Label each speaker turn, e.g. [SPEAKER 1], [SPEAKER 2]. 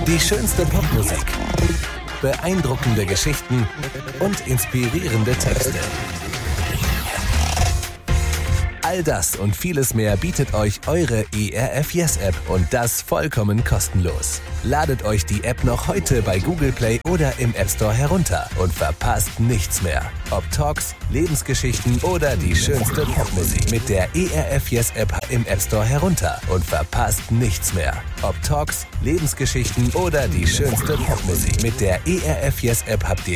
[SPEAKER 1] Die schönste Popmusik, beeindruckende Geschichten und inspirierende Texte. All das und vieles mehr bietet euch eure ERF Yes App und das vollkommen kostenlos. Ladet euch die App noch heute bei Google Play oder im App Store herunter und verpasst nichts mehr. Ob Talks, Lebensgeschichten oder die schönste Popmusik. Mit der ERF Yes App im App Store herunter und verpasst nichts mehr. Ob Talks, Lebensgeschichten oder die schönste Popmusik. Mit der ERF Yes App habt ihr